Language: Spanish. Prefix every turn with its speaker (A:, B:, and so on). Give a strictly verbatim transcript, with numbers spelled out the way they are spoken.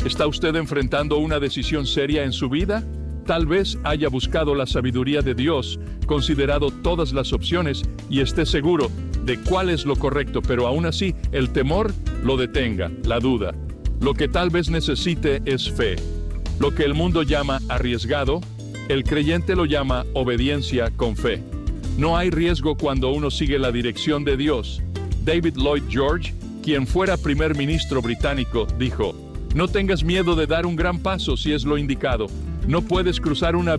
A: ¿Está usted enfrentando una decisión seria en su vida? Tal vez haya buscado la sabiduría de Dios, considerado todas las opciones y esté seguro de cuál es lo correcto, pero aún así el temor lo detenga, la duda. Lo que tal vez necesite es fe. Lo que el mundo llama arriesgado, el creyente lo llama obediencia con fe. No hay riesgo cuando uno sigue la dirección de Dios. David Lloyd George, quien fuera primer ministro británico, dijo: "No tengas miedo de dar un gran paso si es lo indicado. No puedes cruzar una